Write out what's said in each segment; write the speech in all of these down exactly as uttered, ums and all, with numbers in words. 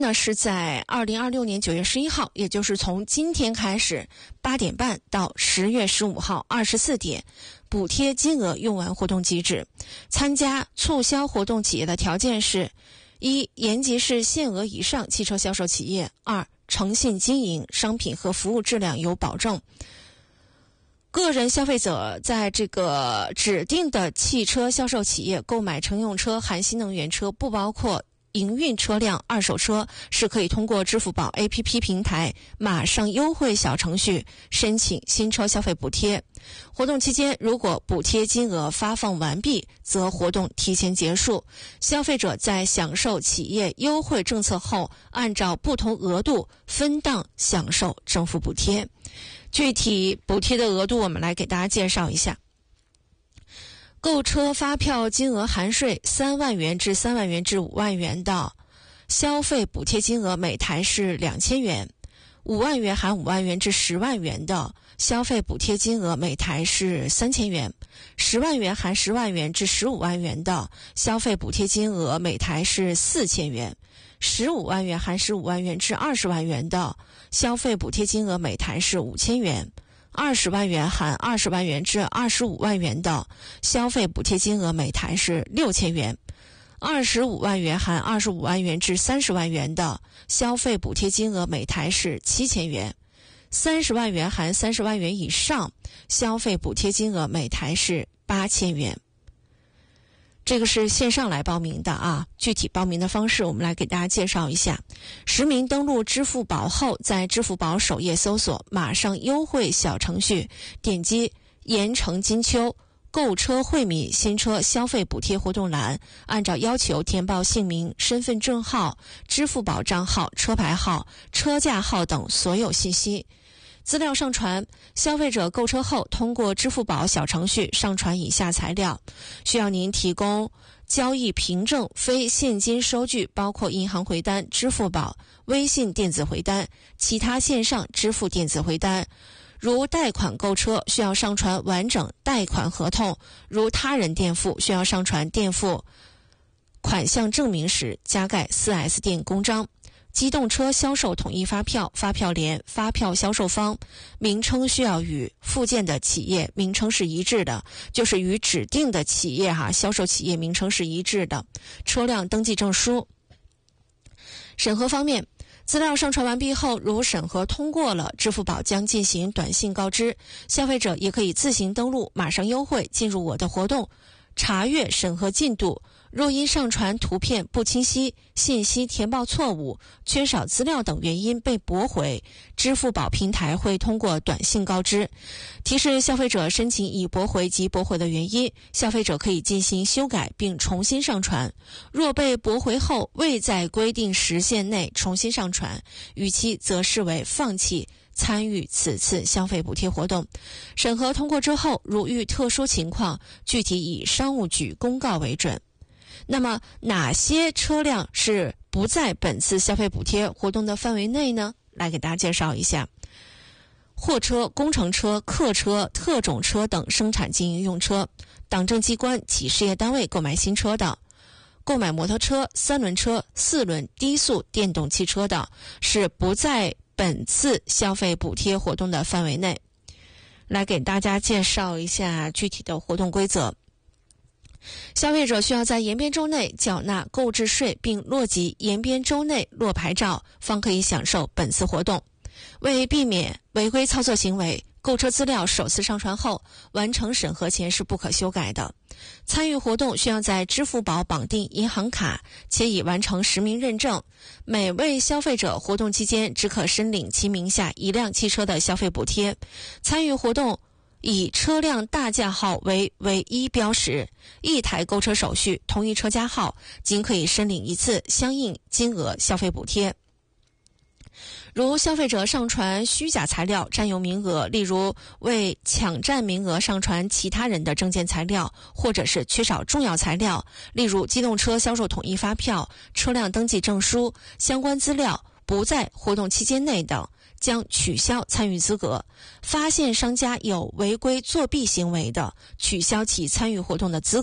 那是在二零二六年九月十一号，也就是从今天开始八点半到十月十五号二十四点，补贴金额用完活动机制。参加促销活动企业的条件是：一、延吉市限额以上汽车销售企业；二、诚信经营，商品和服务质量有保证。个人消费者在这个指定的汽车销售企业购买乘用车含新能源车，不包括营运车辆二手车，是可以通过支付宝 A P P 平台马上优惠小程序申请新车消费补贴。活动期间，如果补贴金额发放完毕，则活动提前结束。消费者在享受企业优惠政策后，按照不同额度分档享受政府补贴。具体补贴的额度我们来给大家介绍一下。购车发票金额含税三万元至三万元至五万元的，消费补贴金额每台是两千元；五万元含五万元至十万元的，消费补贴金额每台是三千元；十万元含十万元至十五万元的，消费补贴金额每台是四千元；十五万元含十五万元至二十万元的，消费补贴金额每台是五千元；二十万元含二十万元至二十五万元的，消费补贴金额每台是六千元；二十五万元含二十五万元至三十万元的，消费补贴金额每台是七千元；三十万元含三十万元以上，消费补贴金额每台是八千元。这个是线上来报名的啊，具体报名的方式我们来给大家介绍一下。实名登录支付宝后，在支付宝首页搜索马上优惠小程序，点击盐城金秋购车惠民新车消费补贴活动栏，按照要求填报姓名、身份证号、支付宝账号、车牌号、车架号等所有信息。资料上传，消费者购车后通过支付宝小程序上传以下材料，需要您提供交易凭证、非现金收据，包括银行回单、支付宝、微信电子回单、其他线上支付电子回单。如贷款购车，需要上传完整贷款合同；如他人垫付，需要上传垫付款项证明时加盖 四 S 店公章。机动车销售统一发票、发票联、发票销售方名称需要与附件的企业名称是一致的，就是与指定的企业哈销售企业名称是一致的。车辆登记证书。审核方面，资料上传完毕后，如审核通过了，支付宝将进行短信告知，消费者也可以自行登录马上优惠，进入我的活动，查阅审核进度。若因上传图片不清晰、信息填报错误、缺少资料等原因被驳回，支付宝平台会通过短信告知，提示消费者申请已驳回及驳回的原因，消费者可以进行修改并重新上传。若被驳回后未在规定时限内重新上传，逾期则视为放弃参与此次消费补贴活动。审核通过之后，如遇特殊情况，具体以商务局公告为准。那么哪些车辆是不在本次消费补贴活动的范围内呢？来给大家介绍一下。货车、工程车、客车、特种车等生产经营用车，党政机关企事业单位购买新车的，购买摩托车、三轮车、四轮低速电动汽车的，是不在本次消费补贴活动的范围内。来给大家介绍一下具体的活动规则。消费者需要在延边周内缴纳购置税并落籍延边周内落牌照，方可以享受本次活动。为避免违规操作行为，购车资料首次上传后，完成审核前是不可修改的。参与活动需要在支付宝绑定银行卡，且已完成实名认证。每位消费者活动期间只可申领其名下一辆汽车的消费补贴。参与活动以车辆大架号为唯一标识，一台购车手续同一车架号仅可以申领一次相应金额消费补贴。如消费者上传虚假材料占用名额，例如为抢占名额上传其他人的证件材料，或者是缺少重要材料，例如机动车销售统一发票、车辆登记证书相关资料不在活动期间内等，将取消参与资格。发现商家有违规作弊行为的，取消其参与活动的资格。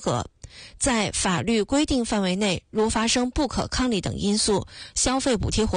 在法律规定范围内，如发生不可抗力等因素，消费补贴活